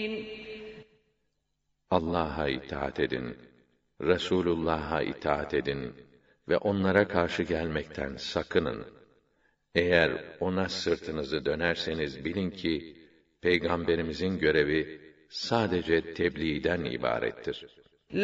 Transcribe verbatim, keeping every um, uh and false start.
Allah'a itaat edin, Resulullah'a itaat edin ve onlara karşı gelmekten sakının. Eğer ona sırtınızı dönerseniz bilin ki, Peygamberimizin görevi sadece tebliğden ibarettir.